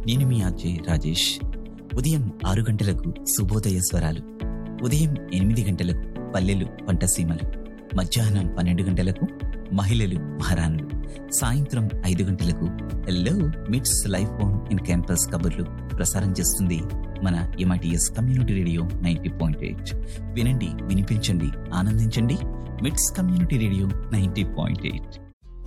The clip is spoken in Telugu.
నేను మీ ఆర్జే రాజేష్. ఉదయం 6 గంటలకు శుభోదయ స్వరాలు, ఉదయం 8 గంటలకు పల్లెలు పంటసీమలు, మధ్యాహ్నం 12 గంటలకు మహిళలు మహారాణులు, సాయంత్రం 5 గంటలకు హలో మిట్స్ లైఫ్ ఆన్ ఇన్ క్యాంపస్ కబుర్లు ప్రసారం చేస్తుంది మన MITS కమ్యూనిటీ రేడియో 90.8. వినండి, వినిపించండి, ఆనందించండి. మిట్స్ కమ్యూనిటీ రేడియో 90.8.